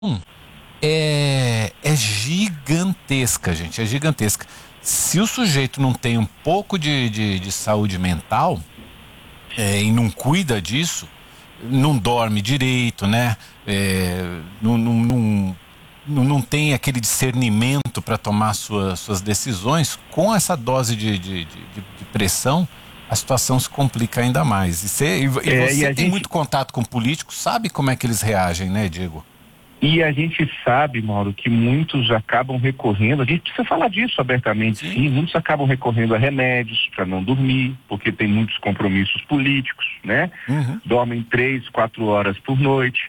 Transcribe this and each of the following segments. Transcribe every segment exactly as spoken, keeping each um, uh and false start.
é, é gigantesca, gente, é gigantesca. Se o sujeito não tem um pouco de, de, de saúde mental é, e não cuida disso, não dorme direito, né? É, não, não, não, não, não tem aquele discernimento para tomar sua, suas decisões, com essa dose de, de, de, de pressão, a situação se complica ainda mais. E você, e, e É, você e a tem gente... muito contato com políticos, sabe como é que eles reagem, né, Diego? E a gente sabe, Mauro, que muitos acabam recorrendo, a gente precisa falar disso abertamente, sim, sim muitos acabam recorrendo a remédios para não dormir, porque tem muitos compromissos políticos, né? Uhum. Dormem três, quatro horas por noite.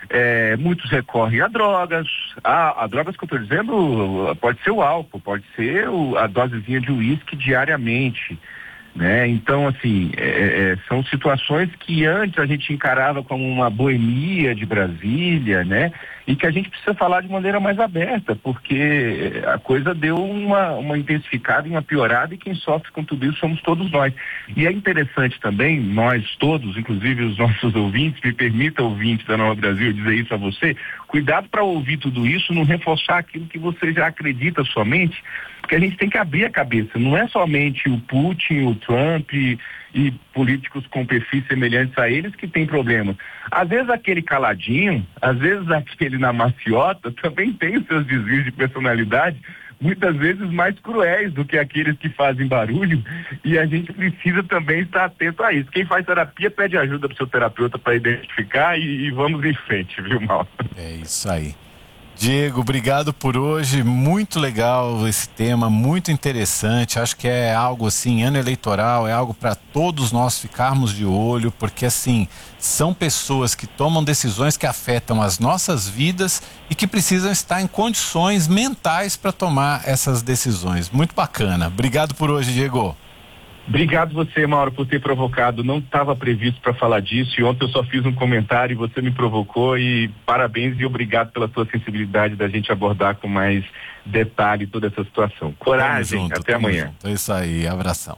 É, muitos recorrem a drogas, a, a drogas que eu estou dizendo, pode ser o álcool, pode ser o, a dosezinha de uísque diariamente, né? Então, assim, é, é, são situações que antes a gente encarava como uma boemia de Brasília, né? E que a gente precisa falar de maneira mais aberta, porque a coisa deu uma, uma intensificada e uma piorada, e quem sofre com tudo isso somos todos nós. E é interessante também, nós todos, inclusive os nossos ouvintes, me permita, ouvintes da Nova Brasil, dizer isso a você, cuidado para ouvir tudo isso, não reforçar aquilo que você já acredita somente, porque a gente tem que abrir a cabeça, não é somente o Putin, o Trump e, e políticos com perfis semelhantes a eles que tem problema. Às vezes aquele caladinho, às vezes aquele na maciota também tem os seus desvios de personalidade, muitas vezes mais cruéis do que aqueles que fazem barulho, e a gente precisa também estar atento a isso. Quem faz terapia pede ajuda para o seu terapeuta para identificar e, e vamos em frente, viu, Mauro? É isso aí. Diego, obrigado por hoje, muito legal esse tema, muito interessante, acho que é algo assim, ano eleitoral, é algo para todos nós ficarmos de olho, porque assim, são pessoas que tomam decisões que afetam as nossas vidas e que precisam estar em condições mentais para tomar essas decisões. Muito bacana, obrigado por hoje, Diego. Obrigado você, Mauro, por ter provocado. Não estava previsto para falar disso e ontem eu só fiz um comentário e você me provocou, e parabéns e obrigado pela sua sensibilidade da gente abordar com mais detalhe toda essa situação. Coragem, junto, até amanhã. Junto. É isso aí, abração.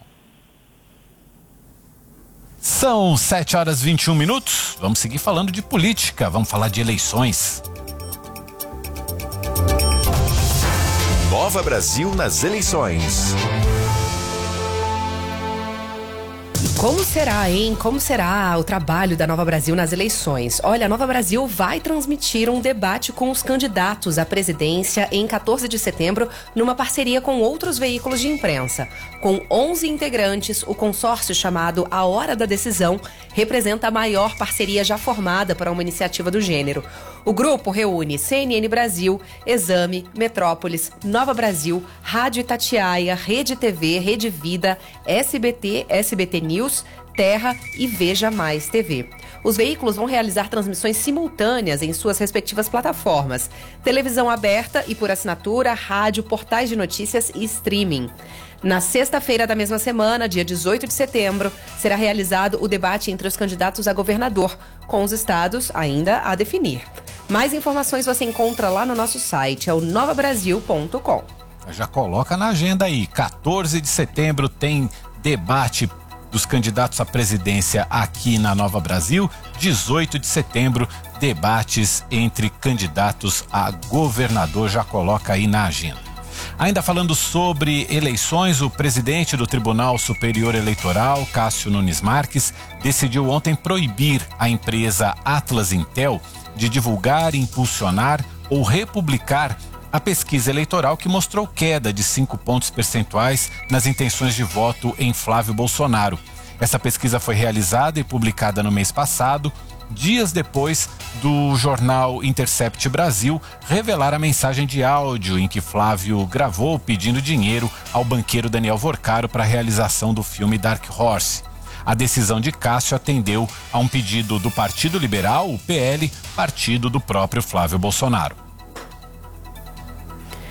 São sete horas e vinte e um minutos, vamos seguir falando de política, vamos falar de eleições. Nova Brasil nas eleições. Como será, hein? Como será o trabalho da Nova Brasil nas eleições? Olha, a Nova Brasil vai transmitir um debate com os candidatos à presidência em quatorze de setembro, numa parceria com outros veículos de imprensa. Com onze integrantes, o consórcio chamado A Hora da Decisão representa a maior parceria já formada para uma iniciativa do gênero. O grupo reúne C N N Brasil, Exame, Metrópolis, Nova Brasil, Rádio Itatiaia, Rede T V, Rede Vida, S B T, S B T News, Terra e Veja Mais T V. Os veículos vão realizar transmissões simultâneas em suas respectivas plataformas: televisão aberta e por assinatura, rádio, portais de notícias e streaming. Na sexta-feira da mesma semana, dia dezoito de setembro, será realizado o debate entre os candidatos a governador, com os estados ainda a definir. Mais informações você encontra lá no nosso site, é o nova brasil ponto com. Já coloca na agenda aí, quatorze de setembro tem debate dos candidatos à presidência aqui na Nova Brasil. dezoito de setembro, debates entre candidatos a governador, já coloca aí na agenda. Ainda falando sobre eleições, o presidente do Tribunal Superior Eleitoral, Cássio Nunes Marques, decidiu ontem proibir a empresa Atlas Intel de divulgar, impulsionar ou republicar a pesquisa eleitoral que mostrou queda de cinco pontos percentuais nas intenções de voto em Flávio Bolsonaro. Essa pesquisa foi realizada e publicada no mês passado, dias depois do jornal Intercept Brasil revelar a mensagem de áudio em que Flávio gravou pedindo dinheiro ao banqueiro Daniel Vorcaro para a realização do filme Dark Horse. A decisão de Cássio atendeu a um pedido do Partido Liberal, o P L, partido do próprio Flávio Bolsonaro.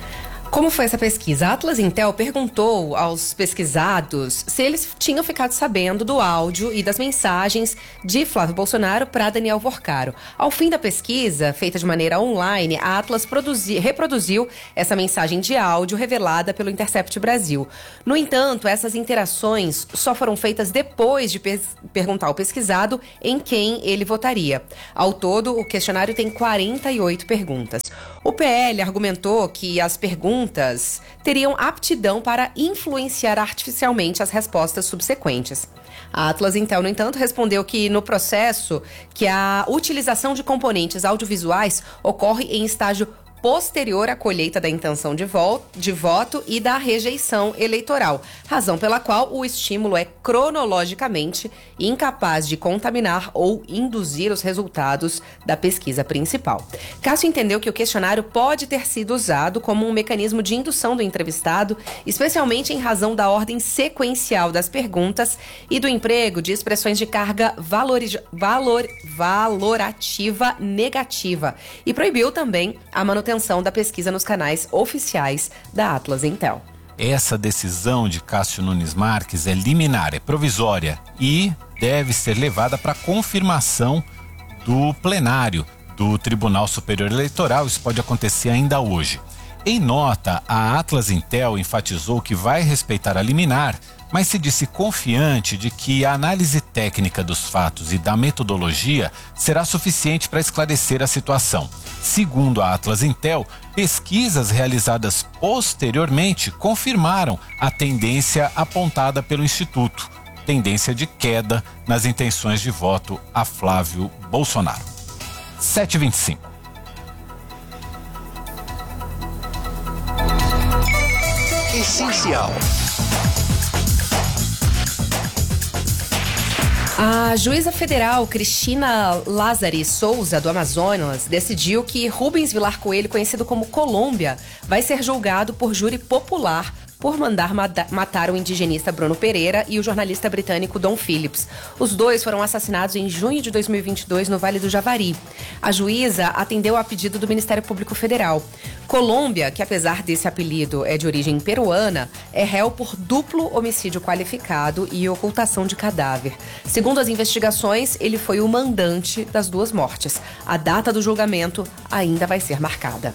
Como foi essa pesquisa? A Atlas Intel perguntou aos pesquisados se eles tinham ficado sabendo do áudio e das mensagens de Flávio Bolsonaro para Daniel Vorcaro. Ao fim da pesquisa, feita de maneira online, a Atlas produzi, reproduziu essa mensagem de áudio revelada pelo Intercept Brasil. No entanto, essas interações só foram feitas depois de pes- perguntar ao pesquisado em quem ele votaria. Ao todo, o questionário tem quarenta e oito perguntas. O P L argumentou que as perguntas teriam aptidão para influenciar artificialmente as respostas subsequentes. A Atlas Intel, no entanto, respondeu que no processo que a utilização de componentes audiovisuais ocorre em estágio posterior à colheita da intenção de, vol- de voto e da rejeição eleitoral, razão pela qual o estímulo é cronologicamente incapaz de contaminar ou induzir os resultados da pesquisa principal. Cássio entendeu que o questionário pode ter sido usado como um mecanismo de indução do entrevistado, especialmente em razão da ordem sequencial das perguntas e do emprego de expressões de carga valori- valor- valorativa negativa, e proibiu também a manutenção da pesquisa nos canais oficiais da Atlas Intel. Essa decisão de Cássio Nunes Marques é liminar, é provisória e deve ser levada para confirmação do plenário do Tribunal Superior Eleitoral. Isso pode acontecer ainda hoje. Em nota, a Atlas Intel enfatizou que vai respeitar a liminar, mas se disse confiante de que a análise técnica dos fatos e da metodologia será suficiente para esclarecer a situação. Segundo a Atlas Intel, pesquisas realizadas posteriormente confirmaram a tendência apontada pelo Instituto, tendência de queda nas intenções de voto a Flávio Bolsonaro. sete e vinte e cinco. Essencial. A juíza federal Cristina Lázari Souza, do Amazonas, decidiu que Rubens Vilar Coelho, conhecido como Colômbia, vai ser julgado por júri popular por mandar matar o indigenista Bruno Pereira e o jornalista britânico Dom Phillips. Os dois foram assassinados em junho de dois mil e vinte e dois no Vale do Javari. A juíza atendeu a pedido do Ministério Público Federal. Colômbia, que apesar desse apelido é de origem peruana, é réu por duplo homicídio qualificado e ocultação de cadáver. Segundo as investigações, ele foi o mandante das duas mortes. A data do julgamento ainda vai ser marcada.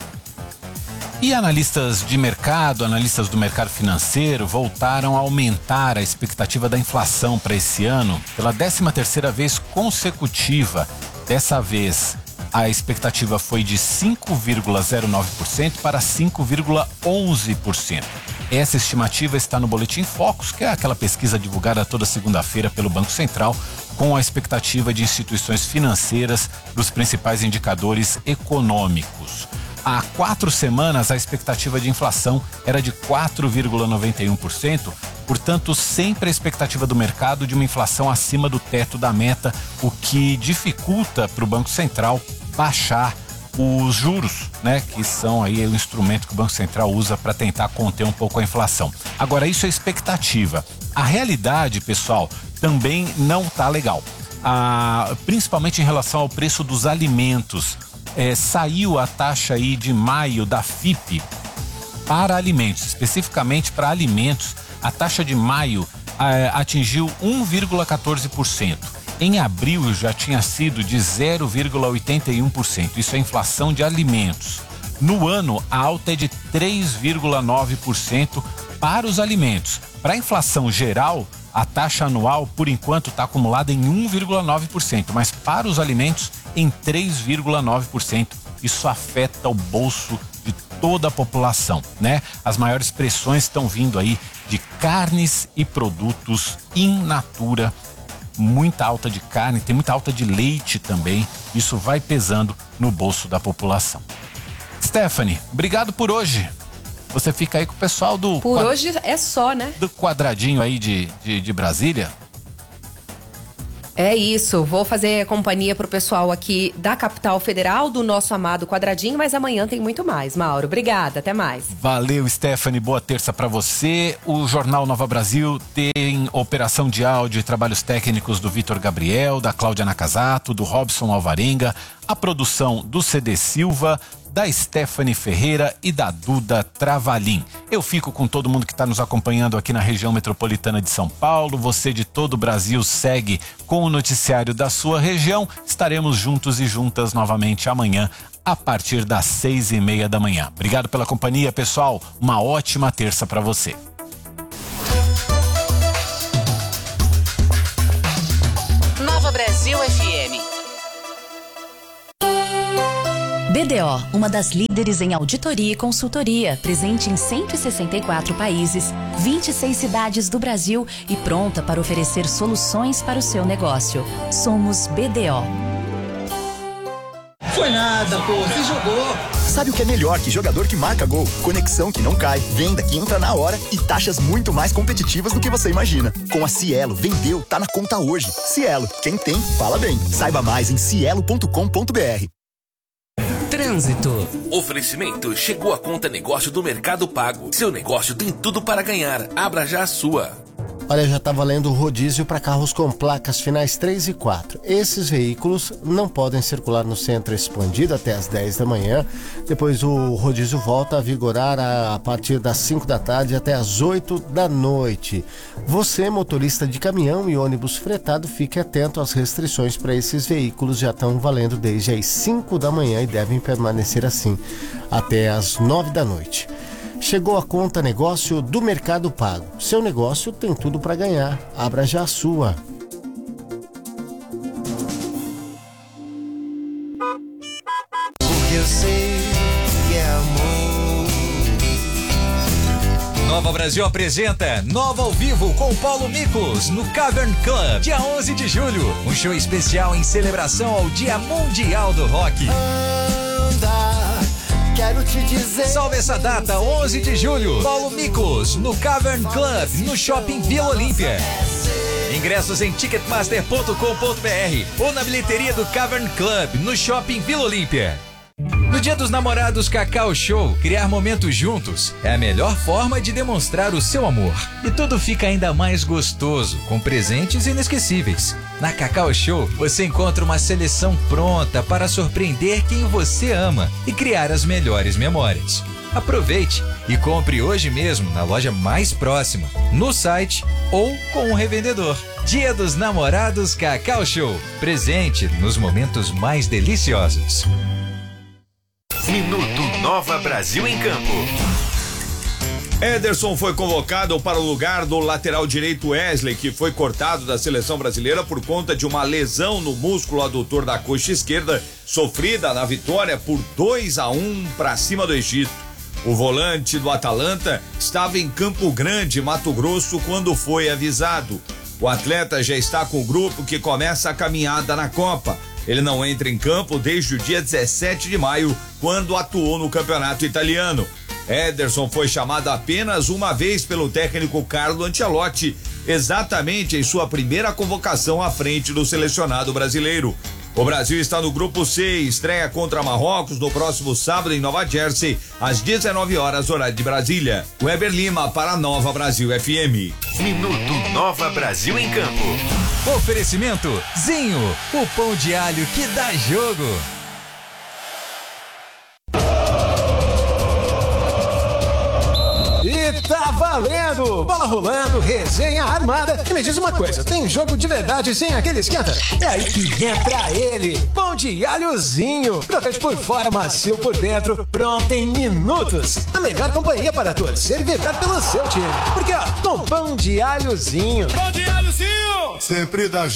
E analistas de mercado, analistas do mercado financeiro voltaram a aumentar a expectativa da inflação para esse ano pela décima terceira vez consecutiva. Dessa vez, a expectativa foi de cinco vírgula zero nove por cento para cinco vírgula onze por cento. Essa estimativa está no Boletim Focus, que é aquela pesquisa divulgada toda segunda-feira pelo Banco Central, com a expectativa de instituições financeiras dos principais indicadores econômicos. Há quatro semanas, a expectativa de inflação era de quatro vírgula noventa e um por cento, portanto, sempre a expectativa do mercado de uma inflação acima do teto da meta, o que dificulta para o Banco Central baixar os juros, né, que são aí o instrumento que o Banco Central usa para tentar conter um pouco a inflação. Agora, isso é expectativa. A realidade, pessoal, também não está legal, ah, principalmente em relação ao preço dos alimentos. É, saiu a taxa aí de maio da F I P para alimentos, especificamente para alimentos. A taxa de maio é, atingiu um vírgula quatorze por cento. Em abril já tinha sido de zero vírgula oitenta e um por cento. Isso é inflação de alimentos. No ano, a alta é de três vírgula nove por cento para os alimentos. Para a inflação geral, a taxa anual, por enquanto, está acumulada em um vírgula nove por cento, mas para os alimentos, em três vírgula nove por cento. Isso afeta o bolso de toda a população, né? As maiores pressões estão vindo aí de carnes e produtos in natura. Muita alta de carne, tem muita alta de leite também. Isso vai pesando no bolso da população. Stephanie, obrigado por hoje. Você fica aí com o pessoal do... Por quad... hoje é só, né? Do quadradinho aí de, de, de Brasília. É isso, vou fazer companhia pro pessoal aqui da capital federal, do nosso amado quadradinho, mas amanhã tem muito mais. Mauro, obrigada, até mais. Valeu, Stephanie, boa terça pra você. O Jornal Nova Brasil tem operação de áudio e trabalhos técnicos do Vitor Gabriel, da Cláudia Nakazato, do Robson Alvarenga, A produção do C D Silva, da Stephanie Ferreira e da Duda Travalim. Eu fico com todo mundo que está nos acompanhando aqui na região metropolitana de São Paulo. Você de todo o Brasil segue com o noticiário da sua região. Estaremos juntos e juntas novamente amanhã a partir das seis e meia da manhã. Obrigado pela companhia, pessoal. Uma ótima terça para você. Nova Brasil F M. B D O, uma das líderes em auditoria e consultoria, presente em cento e sessenta e quatro países, vinte e seis cidades do Brasil e pronta para oferecer soluções para o seu negócio. Somos B D O. Foi nada, pô, você jogou. Sabe o que é melhor que jogador que marca gol? Conexão que não cai, venda que entra na hora e taxas muito mais competitivas do que você imagina. Com a Cielo, vendeu, tá na conta hoje. Cielo, quem tem, fala bem. Saiba mais em cielo ponto com ponto br. Trânsito. Oferecimento. Chegou a conta negócio do Mercado Pago. Seu negócio tem tudo para ganhar. Abra já a sua. Olha, já está valendo o rodízio para carros com placas finais três e quatro. Esses veículos não podem circular no centro expandido até as dez da manhã. Depois o rodízio volta a vigorar a partir das cinco da tarde até as oito da noite. Você, motorista de caminhão e ônibus fretado, fique atento às restrições para esses veículos. Já estão valendo desde as cinco da manhã e devem permanecer assim até as nove da noite. Chegou a conta negócio do Mercado Pago. Seu negócio tem tudo para ganhar. Abra já a sua. Porque eu sei que é amor. Nova Brasil apresenta Nova ao Vivo com Paulo Miklos no Cavern Club, dia onze de julho. Um show especial em celebração ao Dia Mundial do Rock. Anda. Quero te dizer. Salve essa data, onze de julho. Paulo Miklos, no Cavern Club, no Shopping Vila Olímpia. Ingressos em ticketmaster ponto com ponto br ou na bilheteria do Cavern Club, no Shopping Vila Olímpia. No Dia dos Namorados Cacau Show, criar momentos juntos é a melhor forma de demonstrar o seu amor. E tudo fica ainda mais gostoso, com presentes inesquecíveis. Na Cacau Show, você encontra uma seleção pronta para surpreender quem você ama e criar as melhores memórias. Aproveite e compre hoje mesmo na loja mais próxima, no site ou com um revendedor. Dia dos Namorados Cacau Show. Presente nos momentos mais deliciosos. Minuto Nova Brasil em Campo. Ederson foi convocado para o lugar do lateral direito Wesley, que foi cortado da seleção brasileira por conta de uma lesão no músculo adutor da coxa esquerda, sofrida na vitória por dois a um para cima do Egito. O volante do Atalanta estava em Campo Grande, Mato Grosso, quando foi avisado. O atleta já está com o grupo que começa a caminhada na Copa. Ele não entra em campo desde o dia dezessete de maio, quando atuou no campeonato italiano. Ederson foi chamado apenas uma vez pelo técnico Carlo Ancelotti, exatamente em sua primeira convocação à frente do selecionado brasileiro. O Brasil está no grupo C, estreia contra Marrocos no próximo sábado em Nova Jersey, às dezenove horas, horário de Brasília. Weber Lima para a Nova Brasil F M. Minuto Nova Brasil em Campo. Oferecimento Zinho, o pão de alho que dá jogo. E tá valendo! Bola rolando, resenha armada. E me diz uma coisa, tem jogo de verdade sem aquele esquenta? É aí que entra ele, pão de alhozinho. Crocante por fora, macio por dentro, pronto em minutos. A melhor companhia para torcer e vibrar pelo seu time. Porque ó, com pão de alhozinho. Pão de alhozinho! Sempre dá